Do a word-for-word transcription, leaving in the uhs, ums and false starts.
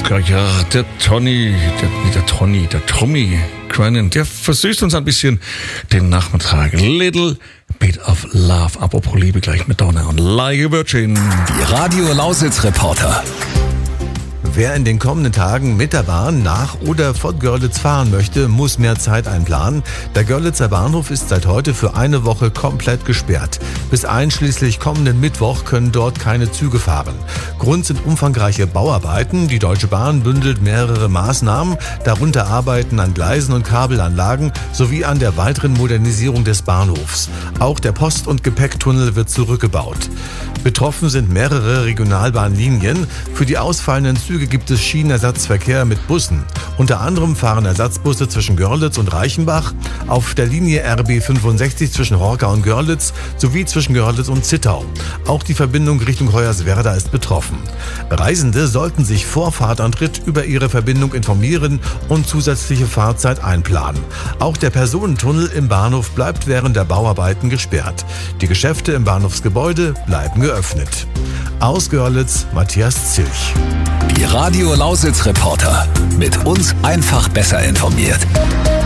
Ja, ja, der Tony, der, nicht der Tony, der Tommy Crennan, der versüßt uns ein bisschen den Nachmittag. Little Bit of Love. Apropos Liebe, gleich Madonna und Like a Virgin. Die Radio Lausitz Reporter. Wer in den kommenden Tagen mit der Bahn nach oder von Görlitz fahren möchte, muss mehr Zeit einplanen. Der Görlitzer Bahnhof ist seit heute für eine Woche komplett gesperrt. Bis einschließlich kommenden Mittwoch können dort keine Züge fahren. Grund sind umfangreiche Bauarbeiten. Die Deutsche Bahn bündelt mehrere Maßnahmen, darunter Arbeiten an Gleisen und Kabelanlagen sowie an der weiteren Modernisierung des Bahnhofs. Auch der Post- und Gepäcktunnel wird zurückgebaut. Betroffen sind mehrere Regionalbahnlinien. Für die ausfallenden Züge gibt es Schienenersatzverkehr mit Bussen. Unter anderem fahren Ersatzbusse zwischen Görlitz und Reichenbach, auf der Linie R B fünfundsechzig zwischen Horka und Görlitz sowie zwischen Görlitz und Zittau. Auch die Verbindung Richtung Hoyerswerda ist betroffen. Reisende sollten sich vor Fahrtantritt über ihre Verbindung informieren und zusätzliche Fahrzeit einplanen. Auch der Personentunnel im Bahnhof bleibt während der Bauarbeiten gesperrt. Die Geschäfte im Bahnhofsgebäude bleiben geöffnet. Aus Görlitz, Matthias Zilch. Die Radio Lausitz Reporter. Mit uns einfach besser informiert.